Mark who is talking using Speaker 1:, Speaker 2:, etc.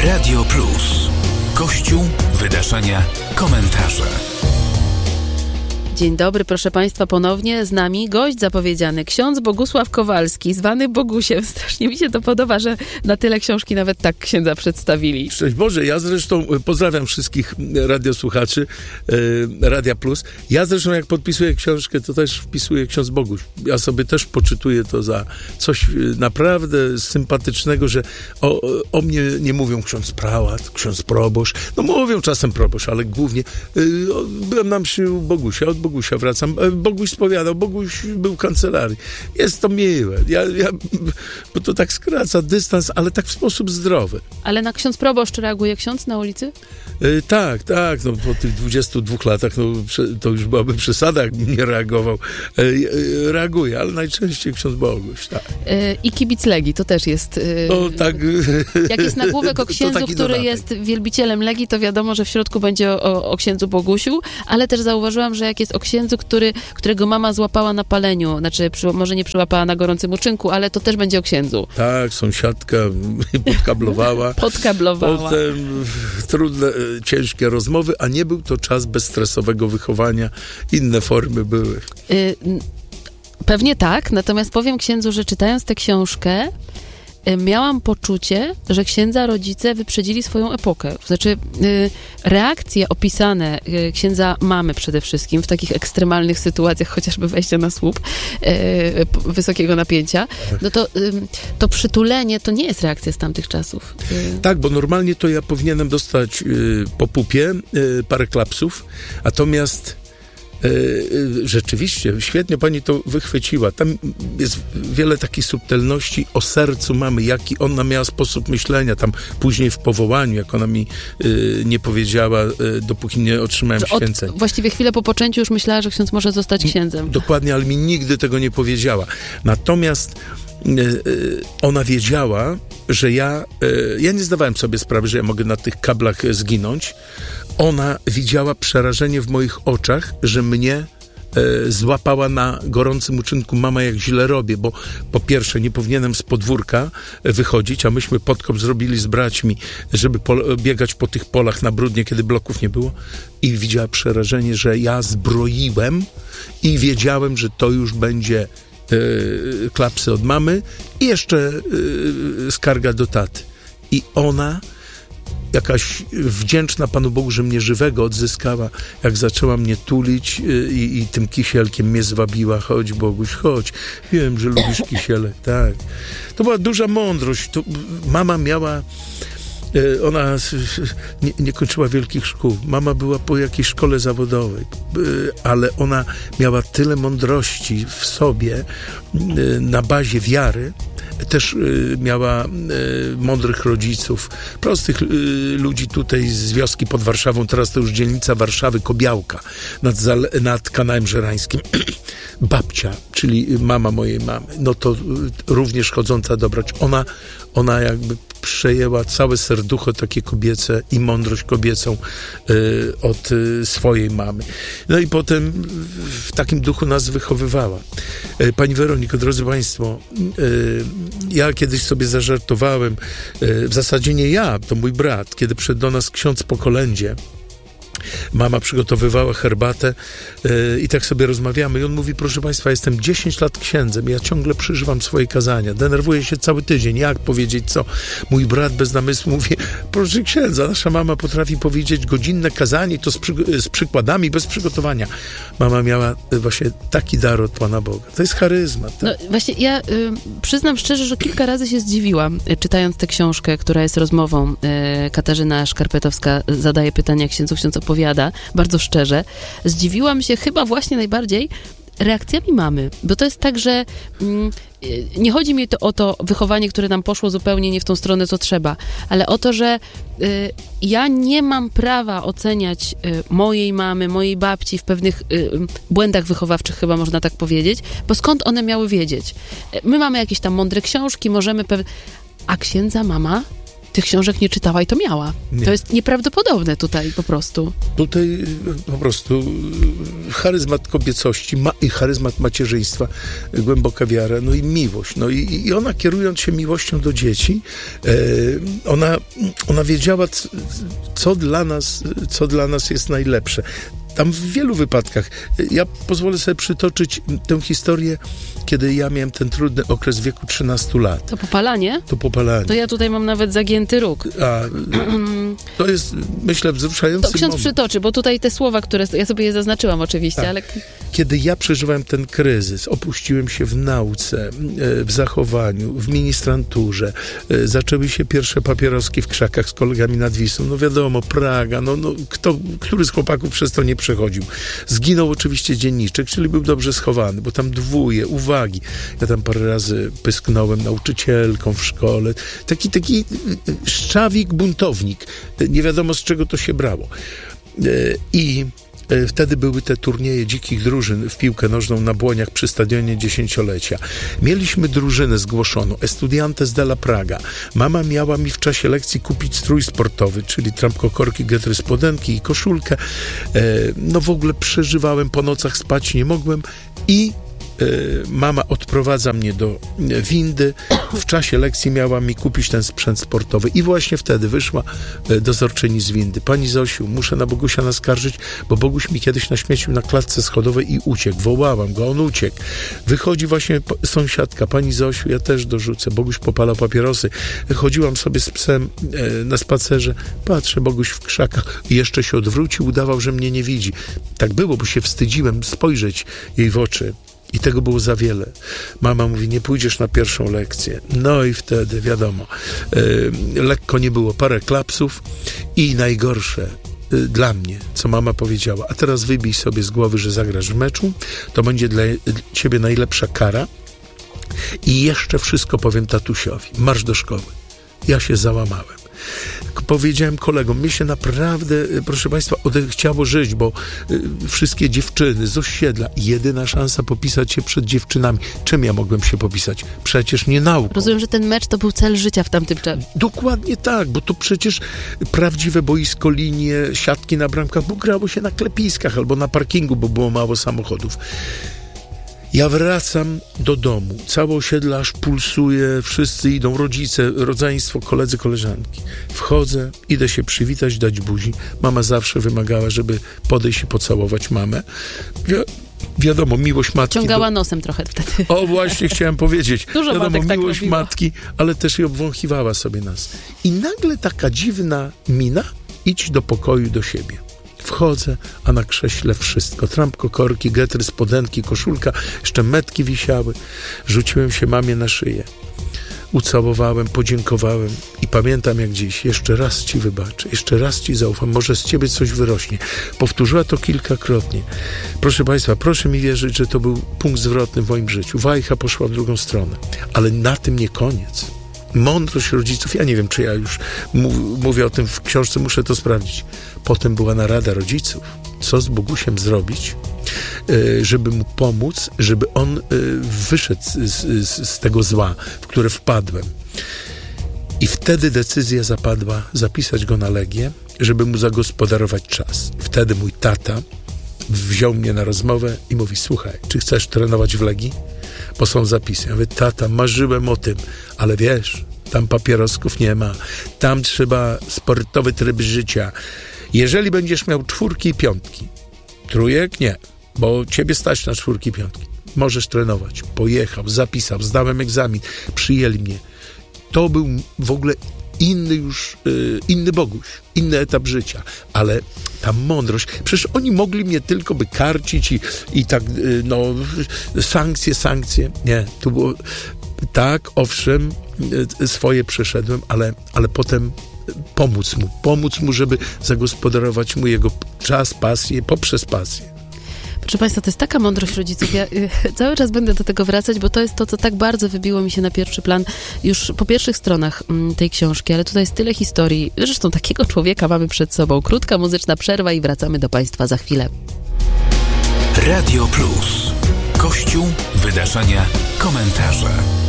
Speaker 1: Radio Plus. Kościół, wydarzenia, komentarze.
Speaker 2: Dzień dobry, proszę Państwa, ponownie z nami gość zapowiedziany, ksiądz Bogusław Kowalski, zwany Bogusiem. Strasznie mi się to podoba, że na tyle książki nawet tak księdza przedstawili.
Speaker 3: Szczęść Boże, ja zresztą pozdrawiam wszystkich radiosłuchaczy Radia Plus. Ja zresztą jak podpisuję książkę, to też wpisuję ksiądz Boguś. Ja sobie też poczytuję to za coś naprawdę sympatycznego, że o mnie nie mówią ksiądz prałat, ksiądz proboszcz. No mówią czasem proboszcz, ale głównie byłem na mszy u Bogusia, od Bogusia wracam. Boguś spowiadał, Boguś był w kancelarii. Jest to miłe. Bo to tak skraca dystans, ale tak w sposób zdrowy.
Speaker 2: Ale na ksiądz proboszcz reaguje ksiądz na ulicy?
Speaker 3: Tak. No, po tych 22 latach to już byłaby przesada, jakbym nie reagował. Reaguje, ale najczęściej ksiądz Boguś, tak.
Speaker 2: I kibic Legii, to też jest...
Speaker 3: tak.
Speaker 2: Jak jest nagłówek o księdzu, który jest wielbicielem Legii, to wiadomo, że w środku będzie o księdzu Bogusiu, ale też zauważyłam, że jak jest o księdzu, którego mama złapała na paleniu, znaczy może nie przyłapała na gorącym uczynku, ale to też będzie o księdzu.
Speaker 3: Tak, sąsiadka podkablowała. Potem trudne, ciężkie rozmowy, a nie był to czas bezstresowego wychowania. Inne formy były.
Speaker 2: Pewnie tak, natomiast powiem księdzu, że czytając tę książkę, miałam poczucie, że księdza rodzice wyprzedzili swoją epokę. Znaczy, reakcje opisane księdza mamy przede wszystkim w takich ekstremalnych sytuacjach, chociażby wejścia na słup wysokiego napięcia, no to przytulenie to nie jest reakcja z tamtych czasów.
Speaker 3: Tak, bo normalnie to ja powinienem dostać po pupie parę klapsów, natomiast rzeczywiście, świetnie pani to wychwyciła. Tam jest wiele takich subtelności o sercu mamy, jaki ona miała sposób myślenia, tam później w powołaniu, jak ona mi nie powiedziała, dopóki nie otrzymałem święceń.
Speaker 2: Właściwie chwilę po poczęciu już myślała, że ksiądz może zostać księdzem.
Speaker 3: Dokładnie, ale mi nigdy tego nie powiedziała. Natomiast ona wiedziała, że ja nie zdawałem sobie sprawy, że ja mogę na tych kablach zginąć. Ona widziała przerażenie w moich oczach, że mnie złapała na gorącym uczynku mama, jak źle robię, bo po pierwsze nie powinienem z podwórka wychodzić, a myśmy podkop zrobili z braćmi, żeby biegać po tych polach na brudnie, kiedy bloków nie było, i widziała przerażenie, że ja zbroiłem i wiedziałem, że to już będzie klapsy od mamy i jeszcze skarga do taty. I ona, jakaś wdzięczna Panu Bogu, że mnie żywego odzyskała, jak zaczęła mnie tulić i tym kisielkiem mnie zwabiła. Chodź, Boguś, chodź. Wiem, że lubisz kisielek. Tak. To była duża mądrość. Mama miała... Ona nie kończyła wielkich szkół. Mama była po jakiejś szkole zawodowej, ale ona miała tyle mądrości w sobie na bazie wiary. Też miała mądrych rodziców, prostych ludzi tutaj z wioski pod Warszawą, teraz to już dzielnica Warszawy, Kobiałka, nad kanałem żerańskim. Babcia, czyli mama mojej mamy, no to również chodząca dobroć. Ona jakby przejęła całe serducho takie kobiece i mądrość kobiecą od swojej mamy. No i potem w takim duchu nas wychowywała. Pani Weroniko, drodzy Państwo, ja kiedyś sobie zażartowałem, w zasadzie nie ja, to mój brat, kiedy przyszedł do nas ksiądz po kolędzie. Mama przygotowywała herbatę i tak sobie rozmawiamy i on mówi, proszę Państwa, jestem 10 lat księdzem, ja ciągle przeżywam swoje kazania, denerwuję się cały tydzień, jak powiedzieć co? Mój brat bez namysłu mówi, proszę księdza, nasza mama potrafi powiedzieć godzinne kazanie, to z przykładami, bez przygotowania. Mama miała właśnie taki dar od Pana Boga. To jest charyzma. Tak?
Speaker 2: No właśnie, ja przyznam szczerze, że kilka razy się zdziwiłam, czytając tę książkę, która jest rozmową. Katarzyna Szkarpetowska zadaje pytania księdzu, ksiądz opowiada, bardzo szczerze. Zdziwiłam się chyba właśnie najbardziej reakcjami mamy, bo to jest tak, że nie chodzi mi o to wychowanie, które nam poszło zupełnie nie w tą stronę, co trzeba, ale o to, że ja nie mam prawa oceniać mojej mamy, mojej babci w pewnych błędach wychowawczych, chyba można tak powiedzieć, bo skąd one miały wiedzieć? My mamy jakieś tam mądre książki, możemy a księdza mama tych książek nie czytała i to miała.
Speaker 3: Nie.
Speaker 2: To jest nieprawdopodobne tutaj po prostu.
Speaker 3: Tutaj po prostu charyzmat kobiecości i charyzmat macierzyństwa, głęboka wiara, no i miłość. No i ona, kierując się miłością do dzieci, ona wiedziała, co dla nas jest najlepsze. Tam w wielu wypadkach. Ja pozwolę sobie przytoczyć tę historię, kiedy ja miałem ten trudny okres w wieku 13 lat.
Speaker 2: To popalanie?
Speaker 3: To popalanie.
Speaker 2: To ja tutaj mam nawet zagięty róg.
Speaker 3: To jest, myślę, wzruszający
Speaker 2: To ksiądz
Speaker 3: moment.
Speaker 2: przytoczy, bo tutaj te słowa, które ja sobie je zaznaczyłam oczywiście,
Speaker 3: Tak.
Speaker 2: ale...
Speaker 3: Kiedy ja przeżywałem ten kryzys, opuściłem się w nauce, w zachowaniu, w ministranturze, zaczęły się pierwsze papieroski w krzakach z kolegami nad Wisłą. No wiadomo, Praga, który z chłopaków przez to nie przechodził. Zginął oczywiście dzienniczek, czyli był dobrze schowany, bo tam dwóje, uwagi. Ja tam parę razy pysknąłem nauczycielką w szkole. Taki szczawik, buntownik. Nie wiadomo, z czego to się brało. I wtedy były te turnieje dzikich drużyn w piłkę nożną na Błoniach przy stadionie 10-lecia. Mieliśmy drużynę zgłoszoną, Estudiantes della Praga. Mama miała mi w czasie lekcji kupić strój sportowy, czyli trampkokorki, getry, spodenki i koszulkę. No w ogóle przeżywałem, po nocach spać nie mogłem i mama odprowadza mnie do windy. W czasie lekcji miała mi kupić ten sprzęt sportowy i właśnie wtedy wyszła dozorczyni z windy. Pani Zosiu, muszę na Bogusia naskarżyć, bo Boguś mi kiedyś naśmiecił na klatce schodowej i uciekł. Wołałam go, on uciekł. Wychodzi właśnie sąsiadka. Pani Zosiu, ja też dorzucę. Boguś popalał papierosy. Chodziłam sobie z psem na spacerze. Patrzę, Boguś w krzakach i jeszcze się odwrócił, udawał, że mnie nie widzi. Tak było, bo się wstydziłem spojrzeć jej w oczy. I tego było za wiele. Mama mówi, nie pójdziesz na pierwszą lekcję. No i wtedy, wiadomo, lekko nie było, parę klapsów i najgorsze dla mnie, co mama powiedziała, a teraz wybij sobie z głowy, że zagrasz w meczu, to będzie dla ciebie najlepsza kara i jeszcze wszystko powiem tatusiowi. Marsz do szkoły. Ja się załamałem. Powiedziałem kolegom, mnie się naprawdę, proszę Państwa, chciało żyć, bo wszystkie dziewczyny z osiedla, jedyna szansa popisać się przed dziewczynami. Czym ja mogłem się popisać? Przecież nie nauką.
Speaker 2: Rozumiem, że ten mecz to był cel życia w tamtym czasie.
Speaker 3: Dokładnie tak, bo to przecież prawdziwe boisko, linie, siatki na bramkach, bo grało się na klepiskach albo na parkingu, bo było mało samochodów. Ja wracam do domu, całe osiedle aż pulsuje, wszyscy idą, rodzice, rodzeństwo, koledzy, koleżanki. Wchodzę, idę się przywitać, dać buzi. Mama zawsze wymagała, żeby podejść i pocałować mamę. Wiadomo, miłość matki...
Speaker 2: Ciągała nosem trochę wtedy.
Speaker 3: O, właśnie chciałem powiedzieć.
Speaker 2: Dużo
Speaker 3: wiadomo,
Speaker 2: matek tak
Speaker 3: miłość
Speaker 2: robiło.
Speaker 3: matki, ale też i obwąchiwała sobie nas. I nagle taka dziwna mina, idź do pokoju, do siebie. Wchodzę, a na krześle wszystko. Trampkokorki, getry, spodenki, koszulka, jeszcze metki wisiały. Rzuciłem się mamie na szyję. Ucałowałem, podziękowałem i pamiętam jak dziś. Jeszcze raz ci wybaczę, jeszcze raz ci zaufam. Może z ciebie coś wyrośnie. Powtórzyła to kilkakrotnie. Proszę Państwa, proszę mi wierzyć, że to był punkt zwrotny w moim życiu. Wajcha poszła w drugą stronę. Ale na tym nie koniec. Mądrość rodziców, ja nie wiem, czy ja już mówię o tym w książce, muszę to sprawdzić. Potem była narada rodziców, co z Bogusiem zrobić, żeby mu pomóc, żeby on wyszedł z tego zła, w które wpadłem. I wtedy decyzja zapadła zapisać go na Legię, żeby mu zagospodarować czas. Wtedy mój tata wziął mnie na rozmowę i mówi, słuchaj, czy chcesz trenować w Legii? Bo są zapisy. Ja mówię, tata, marzyłem o tym, ale wiesz, tam papierosków nie ma, tam trzeba sportowy tryb życia. Jeżeli będziesz miał 4 i 5, 3 nie, bo ciebie stać na 4 i 5, możesz trenować. Pojechał, zapisał, zdałem egzamin, przyjęli mnie. To był w ogóle inny Boguś, inny etap życia, ale ta mądrość, przecież oni mogli mnie tylko by karcić i tak, sankcje, nie, to było tak, owszem, swoje przeszedłem, ale potem pomóc mu, żeby zagospodarować mu jego czas, pasję, poprzez pasję.
Speaker 2: Proszę Państwa, to jest taka mądrość rodziców. Ja cały czas będę do tego wracać, bo to jest to, co tak bardzo wybiło mi się na pierwszy plan już po pierwszych stronach tej książki, ale tutaj jest tyle historii. Zresztą takiego człowieka mamy przed sobą. Krótka muzyczna przerwa i wracamy do Państwa za chwilę.
Speaker 1: Radio Plus. Kościół, wydarzenia, komentarze.